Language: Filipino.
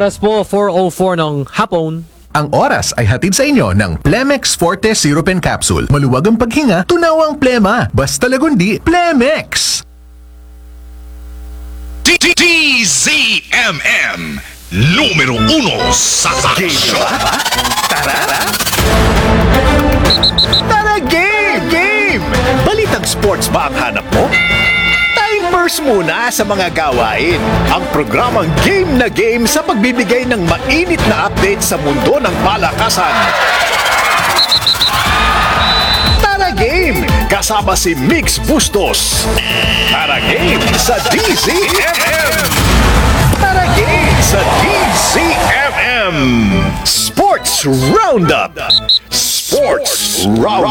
Oras po, 4:04 ng hapon. Ang oras ay hatid sa inyo ng Plemex Forte Syrup and Capsule. Maluwag ang paghinga, tunawang plema. Basta lagundi, Plemex! DZMM Numero 1 sa aksyon. Tara, game! Balitang sports ba ang hanap mo? Timers muna sa mga gawain. Ang programang Game na Game sa pagbibigay ng mainit na update sa mundo ng palakasan. Tara, game! Kasama si Mix Bustos. Tara, game sa DZMM! Tara, game sa DZMM! Sports Roundup! Sports Roundup!